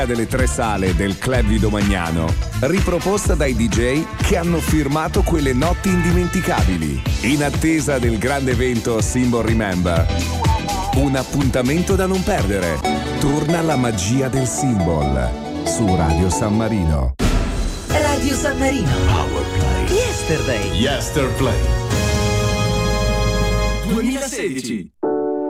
delle tre sale del Club di Domagnano, riproposta dai DJ che hanno firmato quelle notti indimenticabili. In attesa del grande evento Symbol Remember, un appuntamento da non perdere. Torna la magia del Symbol su Radio San Marino. Radio San Marino. Powerplay. Yesterday. Yesterplay 2016.